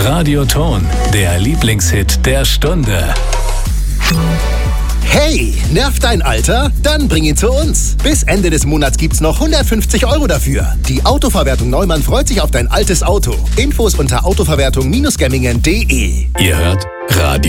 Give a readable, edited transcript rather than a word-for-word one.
Radioton, der Lieblingshit der Stunde. Hey, nervt dein Alter? Dann bring ihn zu uns. Bis Ende des Monats gibt's noch 150 € dafür. Die Autoverwertung Neumann freut sich auf dein altes Auto. Infos unter autoverwertung-gemmingen.de. Ihr hört Radio